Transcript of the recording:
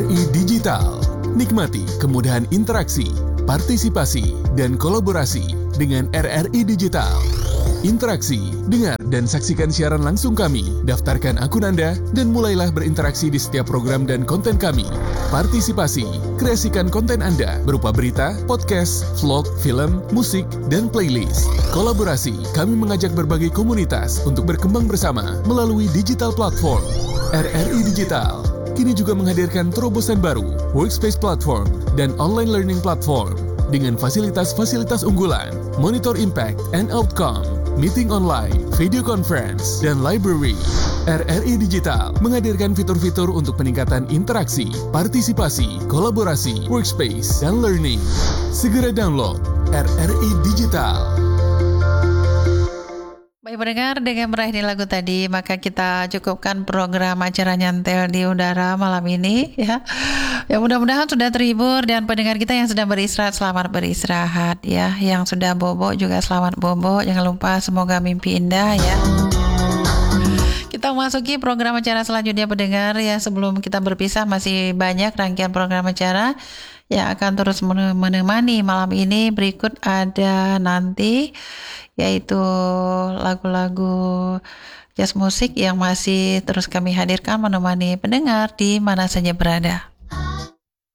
RRI Digital. Nikmati kemudahan interaksi, partisipasi, dan kolaborasi dengan RRI Digital. Interaksi, dengar, dan saksikan siaran langsung kami. Daftarkan akun Anda dan mulailah berinteraksi di setiap program dan konten kami. Partisipasi, kreasikan konten Anda berupa berita, podcast, vlog, film, musik, dan playlist. Kolaborasi, kami mengajak berbagai komunitas untuk berkembang bersama melalui digital platform. RRI Digital kini juga menghadirkan terobosan baru, workspace platform, dan online learning platform dengan fasilitas-fasilitas unggulan, monitor impact and outcome, meeting online, video conference, dan library. RRI Digital menghadirkan fitur-fitur untuk peningkatan interaksi, partisipasi, kolaborasi, workspace, dan learning. Segera download RRI Digital. Baik pendengar, dengan meraih lagu tadi, maka kita cukupkan program acara Nyantel di Udara malam ini ya. Ya mudah-mudahan sudah terhibur, dan pendengar kita yang sedang beristirahat, selamat beristirahat ya. Yang sudah bobo juga selamat bobo. Jangan lupa semoga mimpi indah ya. Kita memasuki program acara selanjutnya pendengar ya. Sebelum kita berpisah, masih banyak rangkaian program acara yang akan terus menemani malam ini. Berikut ada nanti yaitu lagu-lagu jazz musik yang masih terus kami hadirkan menemani pendengar di mana saja berada.